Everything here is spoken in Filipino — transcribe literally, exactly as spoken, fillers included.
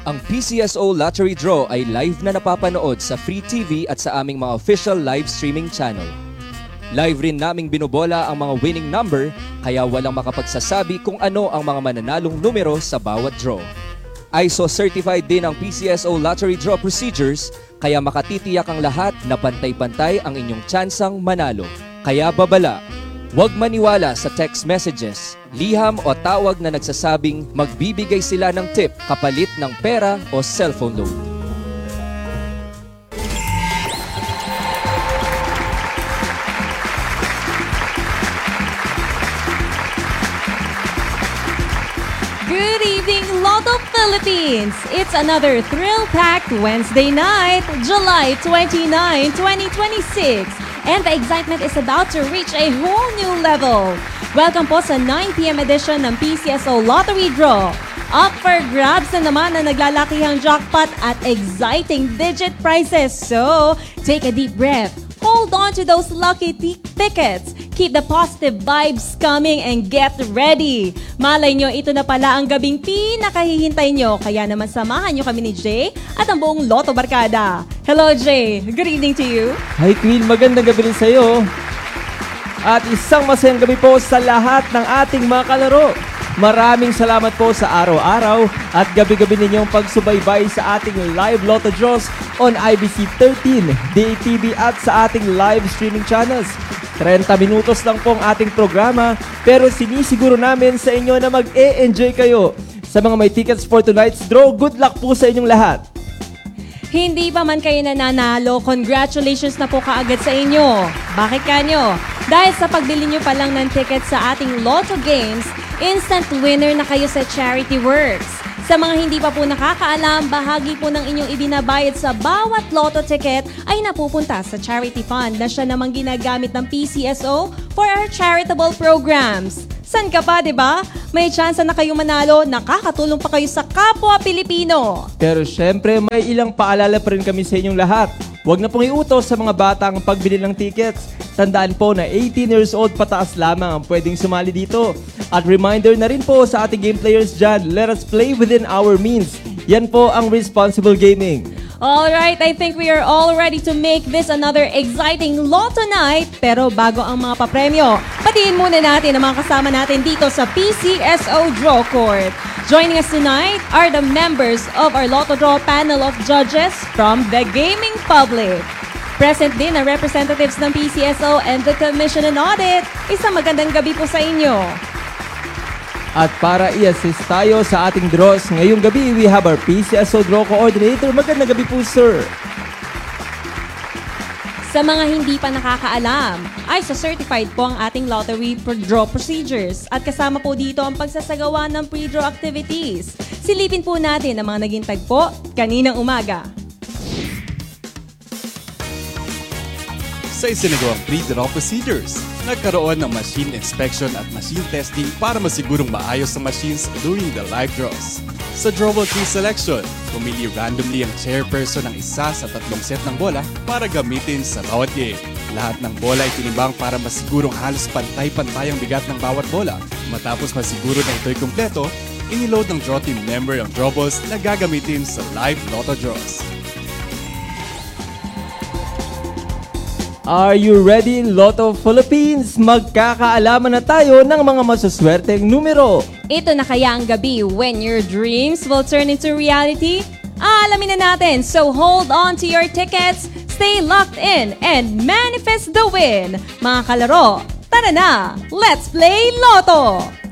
Ang P C S O Lottery Draw ay live na napapanood sa Free T V at sa aming mga official live streaming channel. Live rin naming binobola ang mga winning number, kaya walang makapagsasabi kung ano ang mga mananalong numero sa bawat draw. I S O certified din ang P C S O Lottery Draw procedures, kaya makatitiyak ang lahat na pantay-pantay ang inyong tsansang manalo. Kaya babala, huwag maniwala sa text messages, liham o tawag na nagsasabing magbibigay sila ng tip kapalit ng pera o cellphone loan. Good evening, Lotto Philippines! It's another thrill-packed Wednesday night, July twenty-ninth, twenty twenty-six. And the excitement is about to reach a whole new level. Welcome po sa nine p m edition ng P C S O Lottery Draw. Up for grabs na naman ang naglalakihang jackpot at exciting digit prizes. So, take a deep breath. Hold on to those lucky tickets. Keep the positive vibes coming and get ready. Malay nyo, ito na pala ang gabing pinakahihintay nyo. Kaya naman samahan nyo kami ni Jay at ang buong Lotto Barkada. Hello Jay, good evening to you. Hi Queen, magandang gabi rin sa'yo. At isang masayang gabi po sa lahat ng ating mga kalaro. Maraming salamat po sa araw-araw at gabi-gabi ninyong pagsubaybay sa ating live Lotto Draws on I B C thirteen, D A T V at sa ating live streaming channels. thirty minutos lang po ang ating programa, pero sinisiguro namin sa inyo na mag-e-enjoy kayo. Sa mga may tickets for tonight's draw, good luck po sa inyong lahat. Hindi pa man kayo nananalo, congratulations na po kaagad sa inyo. Bakit kanyo? Dahil sa pagbili nyo pa lang ng tickets sa ating Lotto Games, instant winner na kayo sa Charity Works. Sa mga hindi pa po nakakaalam, bahagi po ng inyong ibinabayad sa bawat Lotto ticket ay napupunta sa charity fund na siya namang ginagamit ng P C S O for our charitable programs. San ka pa, di ba? May chance na kayo manalo, nakakatulong pa kayo sa kapwa Pilipino. Pero syempre, may ilang paalala pa rin kami sa inyong lahat. Huwag na pong iutos sa mga bata ang pagbili ng tickets. Tandaan po na eighteen years old pataas lamang ang pwedeng sumali dito. At reminder na rin po sa ating game players dyan, let us play within our means. Yan po ang responsible gaming. Alright, I think we are all ready to make this another exciting Lotto night. Pero bago ang mga papremyo, patiin muna natin ang mga kasama natin dito sa P C S O Draw Court. Joining us tonight are the members of our Lotto Draw panel of judges from the gaming public. Present din ang representatives ng P C S O and the Commission on Audit. Isang magandang gabi po sa inyo. At para i-assist tayo sa ating draws ngayong gabi, we have our P C S O Draw Coordinator. Magandang gabi po, sir. Sa mga hindi pa nakakaalam, ay sa certified po ang ating lottery draw procedures at kasama po dito ang pagsasagawa ng pre-draw activities. Silipin po natin ang mga naging tagpo kaninang umaga. Sa isinagawang pre-draw procedures, nagkaroon ng machine inspection at machine testing para masigurong maayos ang machines during the live draws. Sa drawable key selection, pumili randomly ang chairperson ng isa sa tatlong set ng bola para gamitin sa bawat game. Lahat ng bola ay tinimbang para masigurong halos pantay-pantay ang bigat ng bawat bola. Matapos masiguro na ito'y kumpleto, iniload ng draw team member ang drawballs na gagamitin sa live Lotto draws. Are you ready, Lotto Philippines? Magkakaalaman na tayo ng mga masuswerteng numero. Ito na kaya ang gabi when your dreams will turn into reality? Alamin na natin, so hold on to your tickets, stay locked in, and manifest the win. Mga kalaro, tara na! Let's play Lotto!